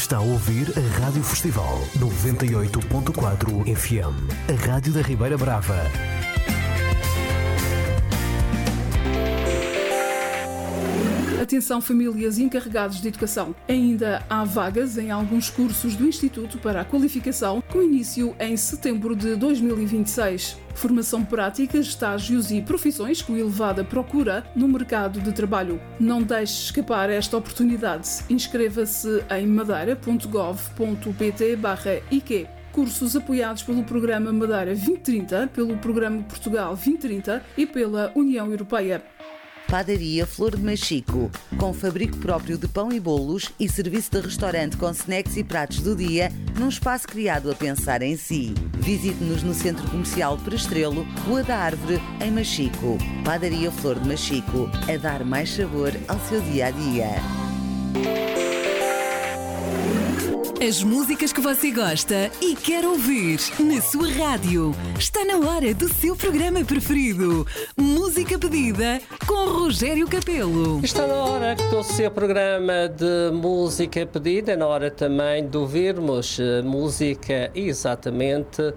Está a ouvir a Rádio Festival 98.4 FM, a Rádio da Ribeira Brava. Atenção, famílias encarregados de educação. Ainda há vagas em alguns cursos do Instituto para a Qualificação, com início em setembro de 2026. Formação prática, estágios e profissões com elevada procura no mercado de trabalho. Não deixe escapar esta oportunidade. Inscreva-se em madeira.gov.pt/IQ. Cursos apoiados pelo Programa Madeira 2030, pelo Programa Portugal 2030 e pela União Europeia. Padaria Flor de Machico, com fabrico próprio de pão e bolos e serviço de restaurante com snacks e pratos do dia, num espaço criado a pensar em si. Visite-nos no Centro Comercial Prestrelo, Rua da Árvore, em Machico. Padaria Flor de Machico, a dar mais sabor ao seu dia-a-dia. As músicas que você gosta e quer ouvir na sua rádio. Está na hora do seu programa preferido. Música pedida com Rogério Capelo. Está na hora do seu programa de música pedida, na hora também de ouvirmos música exatamente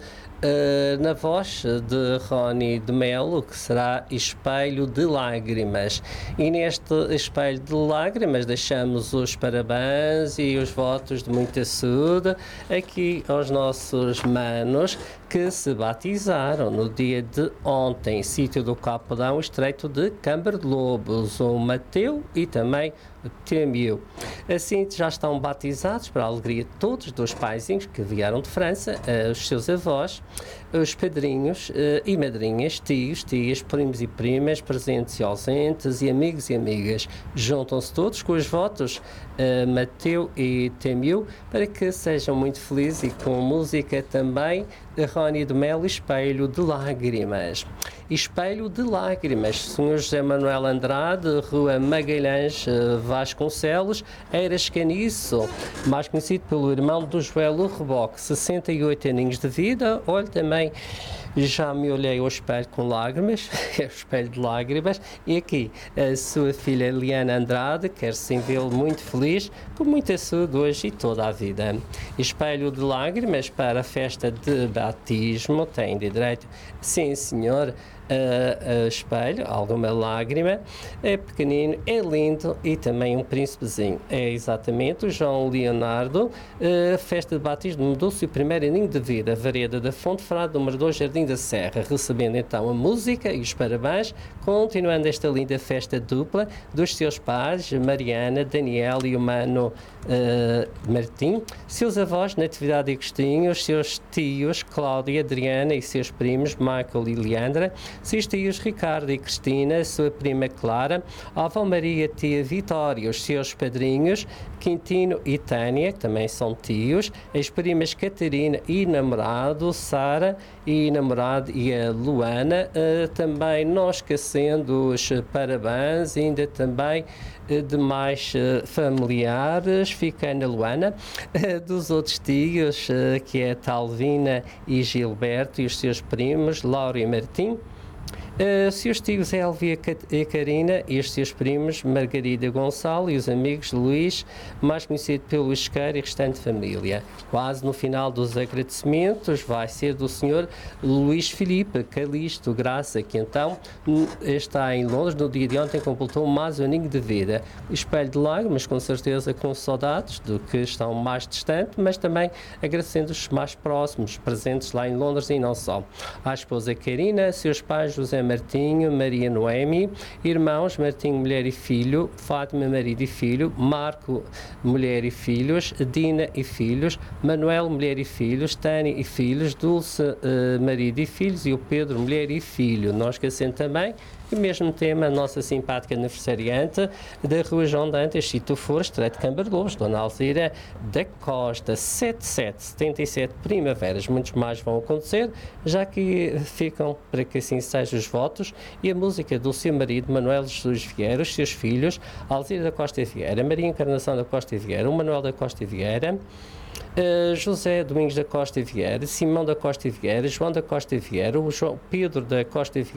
na voz de Rony de Melo, que será Espelho de Lágrimas. E neste Espelho de Lágrimas deixamos os parabéns e os votos de muita saúde aqui aos nossos manos que se batizaram no dia de ontem, sítio do Capodão, estreito de Câmara de Lobos, o Mateu e também o Temiu. Assim já estão batizados, para a alegria de todos, dos paizinhos que vieram de França, os seus avós, os padrinhos e madrinhas, tios, tias, primos e primas, presentes e ausentes e amigos e amigas. Juntam-se todos com os votos Mateu e Temiu para que sejam muito felizes e com música também de Rony de Melo, Espelho de Lágrimas. Espelho de Lágrimas, Sr. José Manuel Andrade, Rua Magalhães Vasconcelos, Eiras Caniço, mais conhecido pelo irmão do Joel Reboque, 68 aninhos de vida. Olha, também já me olhei ao espelho com lágrimas, é o espelho de lágrimas, e aqui a sua filha Eliana Andrade, quer sim vê-lo muito feliz, com muita saúde hoje e toda a vida. Espelho de lágrimas para a festa de batismo, tem de direito, sim senhor, espelho, alguma lágrima, é pequenino, é lindo e também um príncipezinho. É exatamente o João Leonardo, festa de batismo, mudou-se o primeiro aninho de vida, Vareda da Fonte Frade, número 2, Jardim da Serra, recebendo então a música e os parabéns, continuando esta linda festa dupla dos seus pais, Mariana, Daniel e o mano Martim, seus avós, Natividade e Agostinho, os seus tios, Cláudia, Adriana e seus primos, Michael e Leandra, seus tios Ricardo e Cristina, sua prima Clara, a avó Maria, tia Vitória, os seus padrinhos Quintino e Tânia, que também são tios, as primas Catarina e namorado, Sara e namorado e a Luana, também não esquecendo os parabéns, ainda também demais familiares, fica na Luana, dos outros tios, que é Talvina e Gilberto, e os seus primos, Laura e Martim, seus tios Elvia e Karina e os seus primos Margarida Gonçalo e os amigos Luís, mais conhecido pelo Isqueiro e restante família. Quase no final dos agradecimentos vai ser do senhor Luís Filipe Calixto Graça, que então está em Londres, no dia de ontem completou mais um aninho de vida. Espelho de lágrimas, com certeza com saudades do que estão mais distantes, mas também agradecendo os mais próximos, presentes lá em Londres e não só. À esposa Karina, seus pais José Martinho, Maria Noemi, irmãos Martinho, mulher e filho, Fátima, marido e filho, Marco, mulher e filhos, Dina e filhos, Manuel, mulher e filhos, Tânia e filhos, Dulce, marido e filhos, e o Pedro, mulher e filho. Não esquecendo também o mesmo tema, a nossa simpática aniversariante da Rua João Dantas, se tu fores, Estreito de Câmara de Lobos, Dona Alzira da Costa, 77 primaveras. Muitos mais vão acontecer, já que ficam para que assim sejam os votos, e a música do seu marido, Manuel Jesus Vieira, os seus filhos, Alzira da Costa Vieira, Maria Encarnação da Costa Vieira, o Manuel da Costa Vieira, José Domingos da Costa Vieira, Simão da Costa Vieira, João da Costa Vieira, o João Pedro da Costa Vieira,